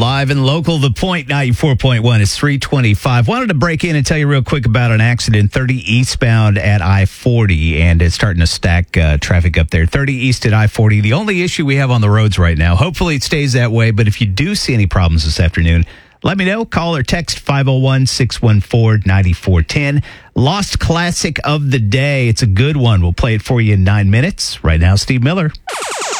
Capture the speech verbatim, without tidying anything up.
Live and local, The Point ninety-four point one is three twenty-five. Wanted to break in and tell you real quick about an accident thirty eastbound at I forty, and it's starting to stack uh, traffic up there. thirty east at I forty. The only issue we have on the roads right now, hopefully it stays that way, but if you do see any problems this afternoon, let me know. Call or text five oh one, six one four, nine four one zero. Lost Classic of the Day. It's a good one. We'll play it for you in nine minutes. Right now, Steve Miller.